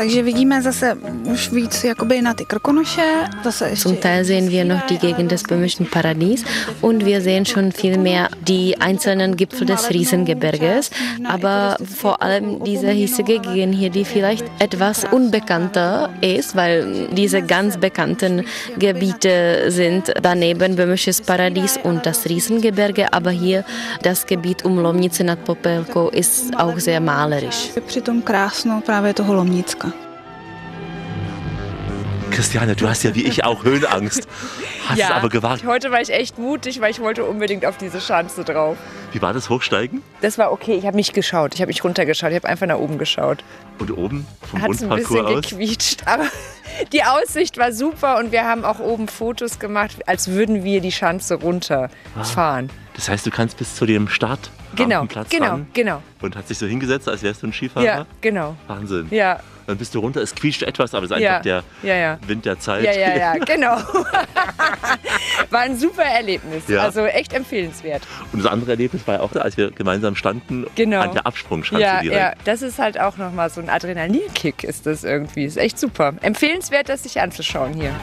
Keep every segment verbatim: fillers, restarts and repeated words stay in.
Takže vidíme zase už víc jakoby na ty Krkonoše. Zum Teil sehen wir noch die Gegend des böhmischen Paradies und wir sehen schon viel mehr die einzelnen Gipfel des Riesengebirges, aber vor allem diese hiesige Gegend hier, die vielleicht etwas unbekannter ist, weil diese ganz bekannten Gebiete sind daneben böhmisches Paradies und das Riesengebirge, aber hier das Gebiet um Lomnice nad Popelkou ist auch sehr malerisch. Přitom krásno právě toho Lomnicka. Christiane, du hast ja wie ich auch Höhenangst. Hast ja, es aber gewagt. Heute war ich echt mutig, weil ich wollte unbedingt auf diese Schanze drauf. Wie war das Hochsteigen? Das war okay, ich habe nicht geschaut, ich habe nicht runtergeschaut, ich habe einfach nach oben geschaut. Und oben vom Hat es ein bisschen Rundparcours aus? gequietscht, aber die Aussicht war super und wir haben auch oben Fotos gemacht, als würden wir die Schanze runterfahren. Ah, das heißt, du kannst bis zu dem Start Genau, Platz genau, ran genau. Und hat sich so hingesetzt, als wärst du ein Skifahrer? Ja, genau. Wahnsinn. Ja. Dann bist du runter, es quietscht etwas, aber es ist Ja. einfach der Ja, ja. Wind der Zeit. Ja, ja, ja, genau. War ein super Erlebnis, Ja. also echt empfehlenswert. Und das andere Erlebnis war auch, als wir gemeinsam standen, Genau. an der Absprungschanze Ja, direkt. ja, das ist halt auch nochmal so ein Adrenalinkick ist das irgendwie. Ist echt super. Empfehlenswert, das sich anzuschauen hier.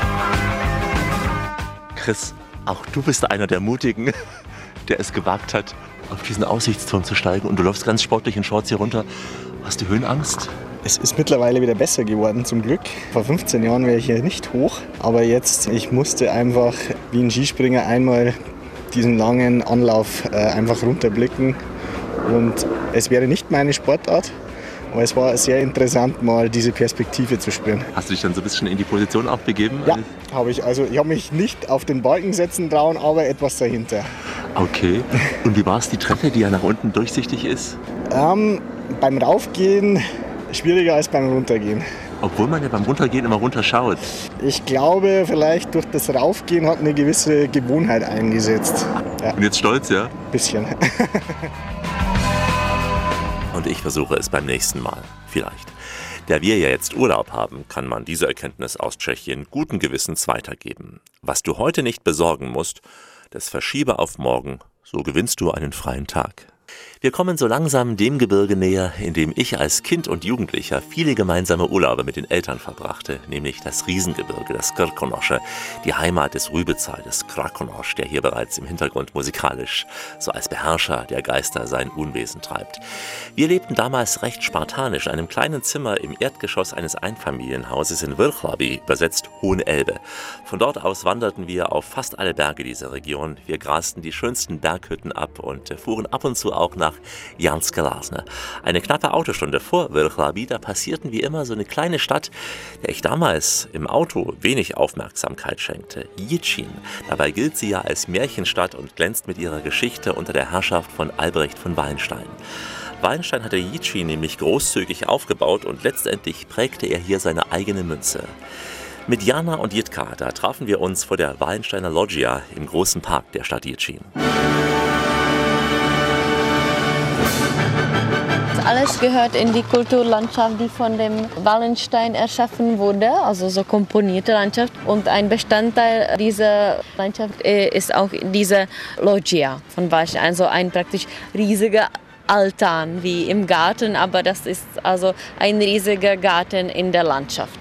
Chris, auch du bist einer der Mutigen, der es gewagt hat, auf diesen Aussichtsturm zu steigen. Und du läufst ganz sportlich in Shorts hier runter. Hast du Höhenangst? Es ist mittlerweile wieder besser geworden, zum Glück. Vor fünfzehn Jahren wäre ich hier nicht hoch, aber jetzt, ich musste einfach wie ein Skispringer einmal diesen langen Anlauf äh, einfach runterblicken. Und es wäre nicht meine Sportart, aber es war sehr interessant, mal diese Perspektive zu spüren. Hast du dich dann so ein bisschen in die Position auch begeben? Ja, habe ich. Also ich habe mich nicht auf den Balken setzen trauen, aber etwas dahinter. Okay. Und wie war es die Treppe, die ja nach unten durchsichtig ist? Ähm, beim Raufgehen schwieriger als beim Runtergehen. Obwohl man ja beim Runtergehen immer runterschaut. Ich glaube, vielleicht durch das Raufgehen hat eine gewisse Gewohnheit eingesetzt. Ja. Und jetzt stolz, ja? Bisschen. Und ich versuche es beim nächsten Mal. Vielleicht. Da wir ja jetzt Urlaub haben, kann man diese Erkenntnis aus Tschechien guten Gewissens weitergeben. Was du heute nicht besorgen musst, das verschiebe auf morgen, so gewinnst du einen freien Tag. Wir kommen so langsam dem Gebirge näher, in dem ich als Kind und Jugendlicher viele gemeinsame Urlaube mit den Eltern verbrachte, nämlich das Riesengebirge, das Krkonosche, die Heimat des Rübezahl, des Krakonosch, der hier bereits im Hintergrund musikalisch so als Beherrscher der Geister sein Unwesen treibt. Wir lebten damals recht spartanisch in einem kleinen Zimmer im Erdgeschoss eines Einfamilienhauses in Wrocław, übersetzt Hohen Elbe. Von dort aus wanderten wir auf fast alle Berge dieser Region. Wir grasten die schönsten Berghütten ab und fuhren ab und zu auch nach Janske Lázně. Eine knappe Autostunde vor Wrocław, da passierten wir immer so eine kleine Stadt, der ich damals im Auto wenig Aufmerksamkeit schenkte. Jičín. Dabei gilt sie ja als Märchenstadt und glänzt mit ihrer Geschichte unter der Herrschaft von Albrecht von Wallenstein. Wallenstein hatte Jičín nämlich großzügig aufgebaut und letztendlich prägte er hier seine eigene Münze. Mit Jana und Jitka, da trafen wir uns vor der Wallensteiner Loggia im großen Park der Stadt Jičín. Alles gehört in die Kulturlandschaft, die von dem Wallenstein erschaffen wurde, also so komponierte Landschaft. Und ein Bestandteil dieser Landschaft ist auch diese Loggia von Wallenstein, also ein praktisch riesiger Altan wie im Garten, aber das ist also ein riesiger Garten in der Landschaft.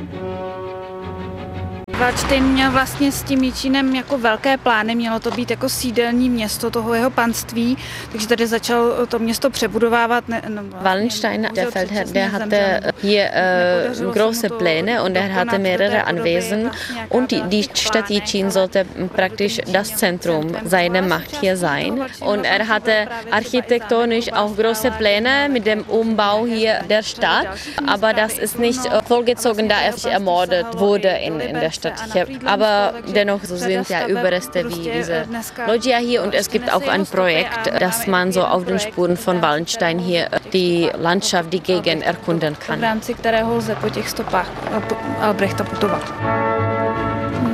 Valdštejn měl vlastně s tím Jičínem jako velké plány, mělo to být jako sídelní město toho jeho panství, takže tady začal to město přebudovávat. Wallenstein, der Feldherr, der hatte hier äh, große Pläne und er hatte mehrere Anwesen und die, die Stadt Jičín sollte praktisch das Zentrum seiner Macht hier sein. Und er hatte architektonisch auch große Pläne mit dem Umbau hier der Stadt, aber das ist nicht äh, vollgezogen, da er ermordet wurde in, in der Stadt. Aber dennoch so sind ja Überreste wie diese Loggia hier und es gibt auch ein Projekt, dass man so auf den Spuren von Wallenstein hier die Landschaft, die Gegend erkunden kann. V rámci kterého lze po těch stopách Albrechta putovat.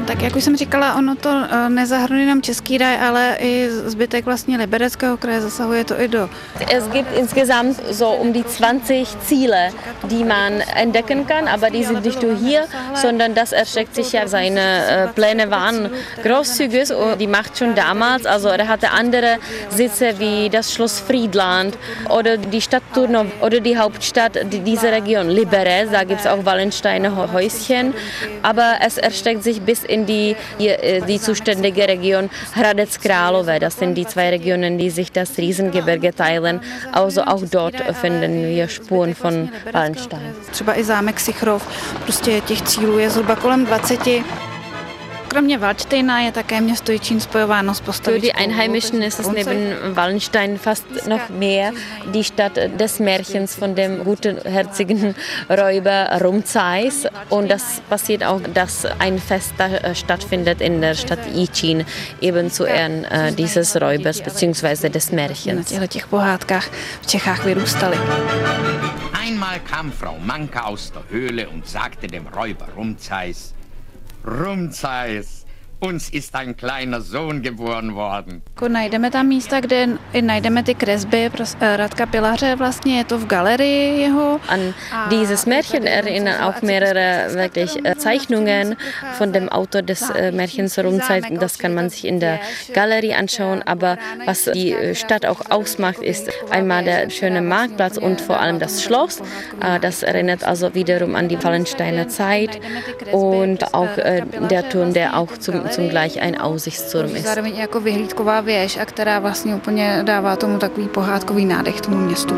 Tak jak už jsem říkala, ono to nezahrnuje jenom Český ráj, ale i zbytek vlastně Libereckého kraje, zasahuje to i do. Es gibt insgesamt so um die zwanzig Ziele, die man entdecken kann, aber die sind nicht nur hier, sondern das erstreckt sich ja, seine Pläne waren großzügig und die macht schon damals, also er hatte andere Sitze wie das Schloss Friedland oder die Stadt Turnov oder die Hauptstadt dieser Region Liberec, da gibt es auch Wallensteiner Häuschen, aber es erstreckt sich bis in die, die zuständige Region Hradec Králové. Das sind die zwei Regionen, die sich das Riesengebirge teilen. Also auch dort finden wir Spuren von Wallenstein. Třeba i zámek Sichrov, prostě těch cílů je zhruba kolem dvacet. Kromě Waldsteina je také město Jičín spojováno s postavičkou. Für die Einheimischen ist es neben Wallenstein fast noch mehr die Stadt des Märchens von dem gutherzigen Räuber Rumzeis. Und das passiert auch, dass ein Fest stattfindet in der Stadt Jičín, eben zu Ehren äh, dieses Räubers bzw. des Märchens. Na těch pohádkách v Čechách vyrůstaly. Einmal kam Frau Manka aus der Höhle und sagte dem Räuber Rumzeis: Rumzeis, uns ist ein kleiner Sohn geboren worden. Najdeme tam místa, kde i najdeme ty kresby Radka Pilaře, vlastně je to v galerii jeho. An dieses Märchen erinnern auch mehrere wirklich Zeichnungen von dem Autor des Märchens Rumzeis. Das kann man sich in der Galerie anschauen, aber was die Stadt auch ausmacht, ist einmal der schöne Marktplatz und vor allem das Schloss. Das erinnert also wiederum an die Wallensteiner Zeit und auch der Turm, der auch zum zugleich ein Aussichtsturm ist. Zároveň jako vyhlídková věž, a která vlastně úplně dává tomu takový pohádkový nádech tomu městu.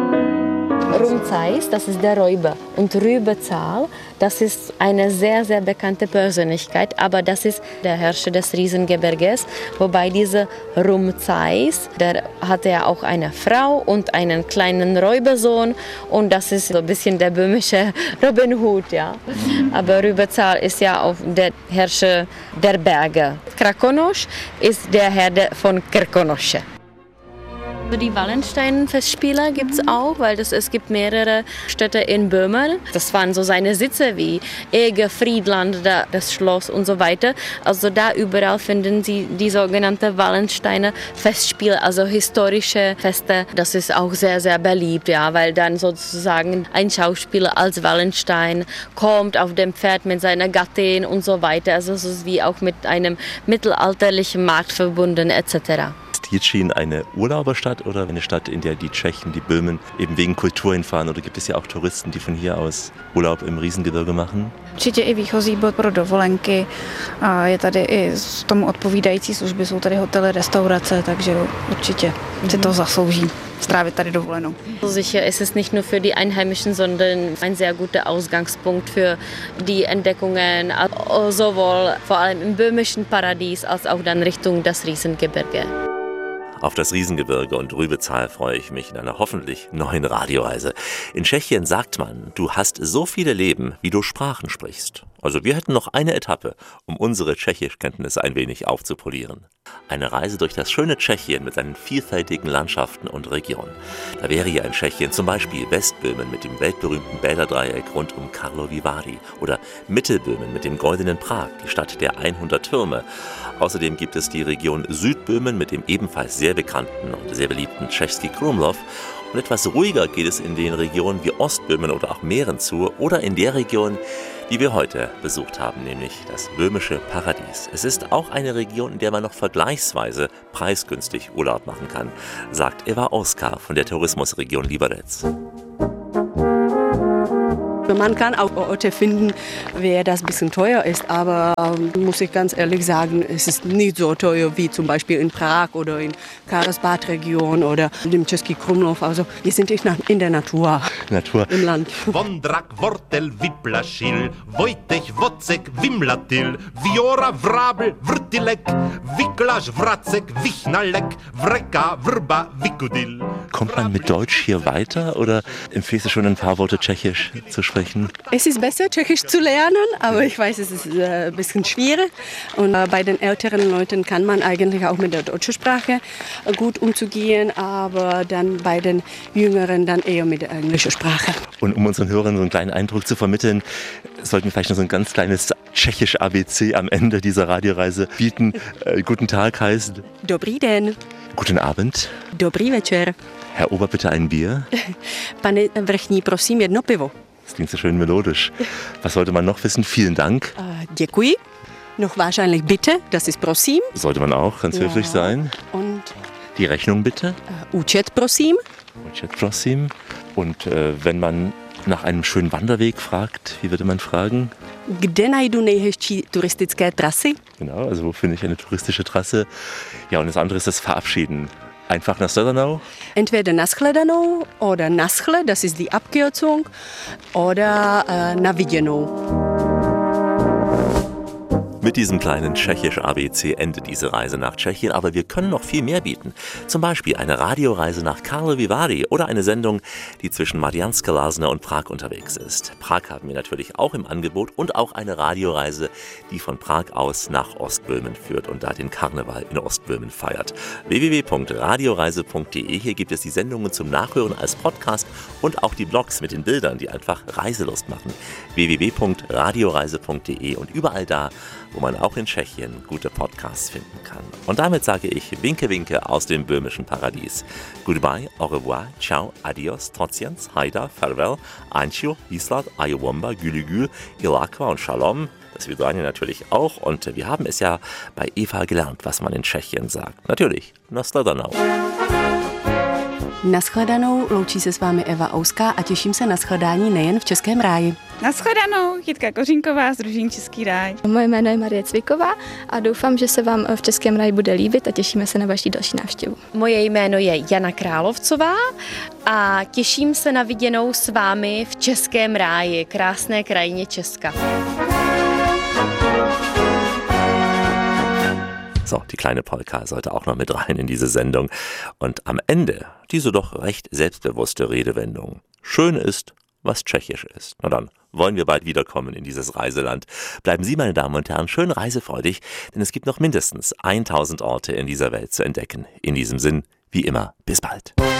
Rumzeis, das ist der Räuber. Und Rübezahl, das ist eine sehr, sehr bekannte Persönlichkeit, aber das ist der Herrscher des Riesengebirges. Wobei dieser Rumzeis, der hatte ja auch eine Frau und einen kleinen Räubersohn. Und das ist so ein bisschen der böhmische Robin Hood, ja. Aber Rübezahl ist ja auch der Herrscher der Berge. Krkonoš ist der Herr von Krkonoše. Die Wallenstein-Festspiele gibt es auch, weil das, es gibt mehrere Städte in Böhmen. Das waren so seine Sitze wie Ege, Friedland, das Schloss und so weiter. Also da überall finden Sie die sogenannte Wallensteiner Festspiele, also historische Feste. Das ist auch sehr, sehr beliebt, ja, weil dann sozusagen ein Schauspieler als Wallenstein kommt auf dem Pferd mit seiner Gattin und so weiter. Also es ist wie auch mit einem mittelalterlichen Markt verbunden et cetera. Jičín eine Urlauberstadt oder eine Stadt, in der die Tschechen, die Böhmen eben wegen Kultur hinfahren? Oder gibt es ja auch Touristen, die von hier aus Urlaub im Riesengebirge machen? Určitě i výchozí bod pro dovolenky. A je tady i z tomu odpovídající služby, jsou tady hotely, restaurace, takže určitě si to zaslouží strávit tady dovolenou. Sicher ist es nicht nur für die Einheimischen, sondern ein sehr guter Ausgangspunkt für die Entdeckungen, sowohl vor allem im böhmischen Paradies als auch dann Richtung das Riesengebirge. Auf das Riesengebirge und Rübezahl freue ich mich in einer hoffentlich neuen Radioreise. In Tschechien sagt man, du hast so viele Leben, wie du Sprachen sprichst. Also wir hätten noch eine Etappe, um unsere Tschechischkenntnisse ein wenig aufzupolieren. Eine Reise durch das schöne Tschechien mit seinen vielfältigen Landschaften und Regionen. Da wäre ja in Tschechien zum Beispiel Westböhmen mit dem weltberühmten Bäderdreieck rund um Karlovy Vary oder Mittelböhmen mit dem goldenen Prag, die Stadt der hundert Türme. Außerdem gibt es die Region Südböhmen mit dem ebenfalls sehr bekannten und sehr beliebten Český Krumlov. Und etwas ruhiger geht es in den Regionen wie Ostböhmen oder auch Mähren zu oder in der Region, die wir heute besucht haben, nämlich das böhmische Paradies. Es ist auch eine Region, in der man noch vergleichsweise preisgünstig Urlaub machen kann, sagt Eva Oskar von der Tourismusregion Liberec. Man kann auch Orte finden, wer das ein bisschen teuer ist, aber ähm, muss ich ganz ehrlich sagen, es ist nicht so teuer wie zum Beispiel in Prag oder in Karlsbad-Region oder dem Český Krumlov. Also wir sind in der Natur, Natur. Im Land. Wondrak, Wortel, Wiplaschil, Wojtech, Wocek, Wimlatil, Viora, Vrabel, Vrtilek, Wiklasch, Vracek, Wichnalek, Vreka, Vrba, Vikudil. Kommt man mit Deutsch hier weiter oder empfiehlst du schon ein paar Worte Tschechisch zu sprechen? Es ist besser, Tschechisch zu lernen, aber ich weiß, es ist äh, ein bisschen schwierig. Und äh, bei den älteren Leuten kann man eigentlich auch mit der deutschen Sprache äh, gut umzugehen, aber dann bei den Jüngeren dann eher mit der englischen Sprache. Und um unseren Hörern so einen kleinen Eindruck zu vermitteln, sollten wir vielleicht noch so ein ganz kleines tschechisch A B C am Ende dieser Radioreise bieten. Äh, guten Tag heißt... Dobrý den. Guten Abend. Dobrý večer. Herr Ober, bitte ein Bier. Pane Vrchní, prosím jedno pivo. Das klingt so schön melodisch. Was sollte man noch wissen? Vielen Dank. Äh, děkuji. Noch wahrscheinlich bitte, das ist prosím. Sollte man auch ganz ja. höflich sein. Und die Rechnung bitte. Äh, účet prosím. Účet prosím. Und äh, wenn man nach einem schönen Wanderweg fragt, wie würde man fragen? Kde najdu nejhezčí turistické trasy? Genau, also wo finde ich eine touristische Trasse? Ja, und das andere ist das Verabschieden. Einfach nach Södernau? Entweder nashledanou oder naschle, das ist die Abkürzung, oder äh, na viděnou. Mit diesem kleinen tschechisch-A B C endet diese Reise nach Tschechien, aber wir können noch viel mehr bieten. Zum Beispiel eine Radioreise nach Karlovy Vary oder eine Sendung, die zwischen Mariánské Lázně und Prag unterwegs ist. Prag haben wir natürlich auch im Angebot und auch eine Radioreise, die von Prag aus nach Ostböhmen führt und da den Karneval in Ostböhmen feiert. w w w punkt radioreise punkt d e, hier gibt es die Sendungen zum Nachhören als Podcast und auch die Blogs mit den Bildern, die einfach Reiselust machen. w w w punkt radioreise punkt d e und überall da, wo man auch in Tschechien gute Podcasts finden kann. Und damit sage ich Winke Winke aus dem böhmischen Paradies. Goodbye, au revoir, ciao, adios, trociens, haida, farewell, ancio, hislat, ayowomba, gülügül, ilakwa und shalom. Das Vidranje natürlich auch. Und wir haben es ja bei Eva gelernt, was man in Tschechien sagt. Natürlich, nashledanou. Nashledanou, loučí se s vámi Eva Ouská a těším se na shledání nejen v Českém ráji. Nashledanou, Jitka Kořínková z družiny Český ráj. Moje jméno je Marie Cviková a doufám, že se vám v Českém ráji bude líbit a těšíme se na vaši další návštěvu. Moje jméno je Jana Královcová a těším se na viděnou s vámi v Českém ráji, krásné krajině Česka. So, die kleine Polka sollte auch noch mit rein in diese Sendung. Und am Ende diese doch recht selbstbewusste Redewendung. Schön ist, was tschechisch ist. Na dann wollen wir bald wiederkommen in dieses Reiseland. Bleiben Sie, meine Damen und Herren, schön reisefreudig, denn es gibt noch mindestens tausend Orte in dieser Welt zu entdecken. In diesem Sinn, wie immer, bis bald.